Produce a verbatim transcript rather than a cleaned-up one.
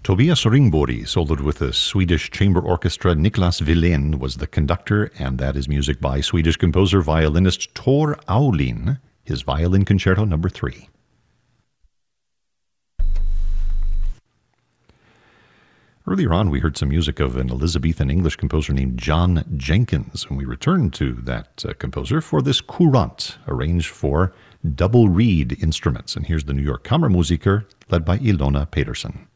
Tobias Ringbori soloed with the Swedish chamber orchestra. Niklas Wilén was the conductor, and that is music by Swedish composer violinist Tor Aulin, his Violin Concerto number three. Earlier on, we heard some music of an Elizabethan English composer named John Jenkins, and we returned to that uh, composer for this Courant, arranged for double reed instruments. And here's the New York Kammermusiker, led by Ilona Pedersen.